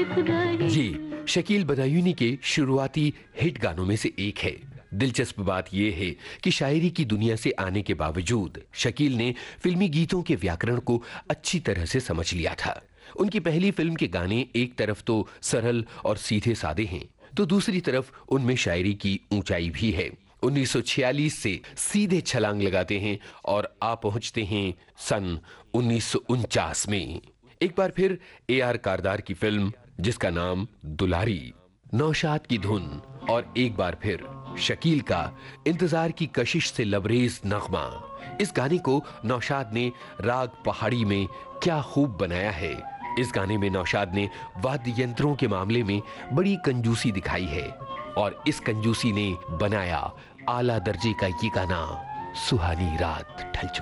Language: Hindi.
ये शकील बदायूनी के शुरुआती हिट गानों में से एक है। दिलचस्प बात यह है कि शायरी की दुनिया से आने के बावजूद शकील ने फिल्मी गीतों के व्याकरण को अच्छी तरह से समझ लिया था। उनकी पहली फिल्म के गाने एक तरफ तो सरल और सीधे सादे हैं, तो दूसरी तरफ उनमें शायरी की ऊंचाई भी है। 1946 से सीधे छलांग लगाते हैं और आ पहुंचते हैं सन 1949 में। एक बार फिर AR कारदार की फिल्म जिसका नाम दुलारी, नौशाद की धुन और एक बार फिर शकील का इंतजार की कशिश से लबरेज नगमा। इस गाने को नौशाद ने राग पहाड़ी में क्या खूब बनाया है। इस गाने में नौशाद ने वाद्य यंत्रों के मामले में बड़ी कंजूसी दिखाई है और इस कंजूसी ने बनाया आला दर्जे का ये गाना सुहानी रात ढल चुकी।